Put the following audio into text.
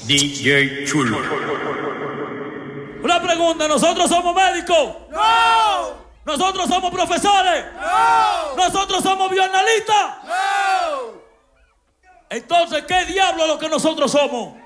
DJ Chulo. Una pregunta, ¿nosotros somos médicos? ¡No! ¿Nosotros somos profesores? ¡No! ¿Nosotros somos bioanalistas? ¡No! Entonces, ¿qué diablo es lo que nosotros somos?